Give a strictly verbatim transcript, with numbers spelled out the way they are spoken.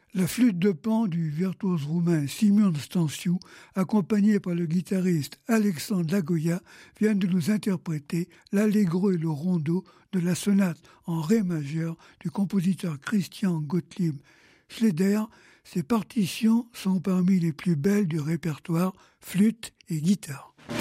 La flûte de Pan du virtuose roumain Simeon Stanciu, accompagné par le guitariste Alexandre Lagoya, vient de nous interpréter l'allegro et le rondo de la sonate en ré majeur du compositeur Christian Gottlieb Schneider. Ces partitions sont parmi les plus belles du répertoire flûte et guitare.